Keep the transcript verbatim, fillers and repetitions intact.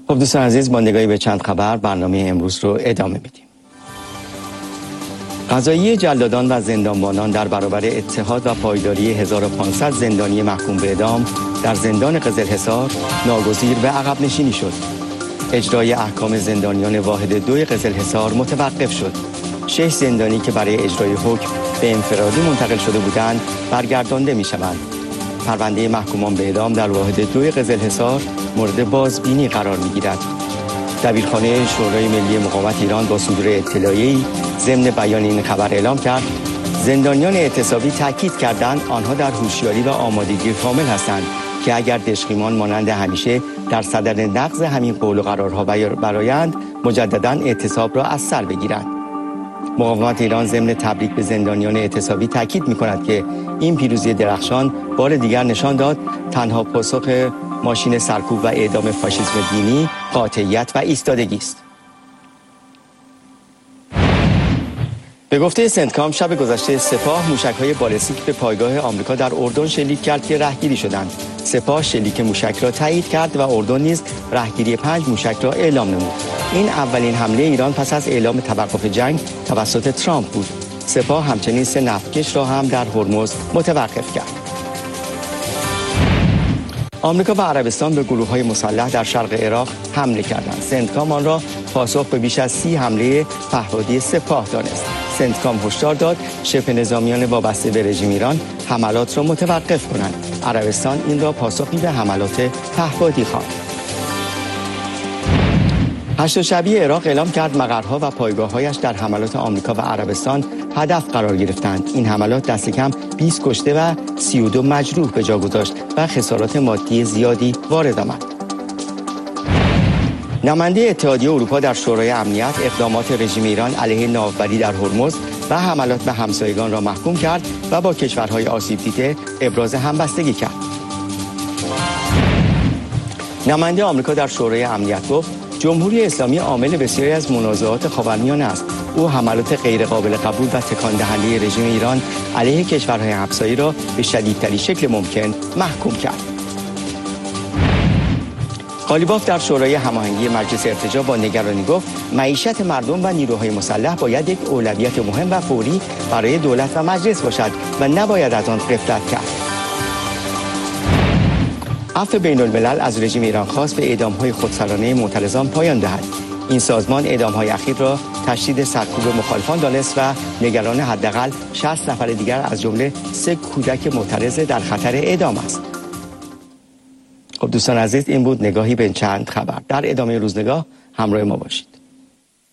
خب دوستان عزیز، با نگاهی به چند خبر برنامه امروز رو ادامه میدیم. قضایی جلادان و زندانبانان در برابر اتحاد و پایداری هزار و پانصد زندانی محکوم به اعدام در زندان قزلحصار ناگزیر به عقب نشینی شد. اجرای احکام زندانیان واحد دوی قزلحصار متوقف شد. شش زندانی که برای اجرای حکم به انفرادی منتقل شده بودند برگردانده می شوند. پرونده محکومان به اعدام در واحد دوی قزلحصار مورد بازبینی قرار می گیرد. دبیرخانه شورای ملی مقاومت ایران با صدور اطلاعیه‌ای ضمن بیان این خبر اعلام کرد زندانیان اعتصابی تاکید کردند آنها در هوشیاری و آمادگی کامل هستند که اگر دشقیمان مانند همیشه در صدد نقض همین قول و قرارها برآیند مجددا اعتصاب را از سر بگیرند. مقاومت ایران ضمن تبریک به زندانیان اعتصابی تاکید می‌کند که این پیروزی درخشان بار دیگر نشان داد تنها پاسخ ماشین سرکوب و اعدام فاشیسم دینی قاطعیت و ایستادگی است. به گفته سنتکام شب گذشته سپاه موشک‌های بالستیک به پایگاه آمریکا در اردن شلیک کرد که رهگیری شدند. سپاه شلیک موشک را تایید کرد و اردن نیز رهگیری پنج موشک را اعلام نمود. این اولین حمله ایران پس از اعلام توقف جنگ توسط ترامپ بود. سپاه همچنین سه نفتکش را هم در هرمز متوقف کرد. آمریکا و عربستان به گروه‌های مسلح در شرق عراق حمله کردند. سنتکام آن را پاسخ به بیش از سی حمله پهپادی سپاه دانست. سنتکام هشدار داد شبه نظامیان وابسته به رژیم ایران حملات را متوقف کنند. عربستان این را پاسخی به حملات پهپادی خواند. هشت شبی عراق اعلام کرد مقرها و پایگاه‌هایش در حملات آمریکا و عربستان هدف قرار گرفتند. این حملات دست کم بیست کشته و سی و دو مجروح به جا گذاشت و خسارات مادی زیادی وارد آمد. نماینده اتحادیه اروپا در شورای امنیت اقدامات رژیم ایران علیه ناوبری در هرمز و حملات به همسایگان را محکوم کرد و با کشورهای آسیب دیده ابراز همبستگی کرد. نماینده آمریکا در شورای امنیت گفت جمهوری اسلامی عامل بسیاری از منازعات خاورمیانه است. او حملات غیرقابل قبول و تکان دهنده رژیم ایران علیه کشورهای همسایه را به شدیدترین شکل ممکن محکوم کرد. قالیباف در شورای هماهنگی مجلس ارتجاع با نگرانی گفت معیشت مردم و نیروهای مسلح باید یک اولویت مهم و فوری برای دولت و مجلس باشد و نباید از آن غفلت کرد. عفو بین الملل از رژیم ایران خواست به اعدام‌های خودسرانه معترضان پایان دهد. این سازمان اعدام‌های اخیر را تشدید سرکوب مخالفان دانست و نگران حداقل شصت نفر دیگر از جمله سه کودک معترض در خطر اعدام است. خب دوستان عزیز، این بود نگاهی به چند خبر. در ادامه روزنگاه همراه ما باشید.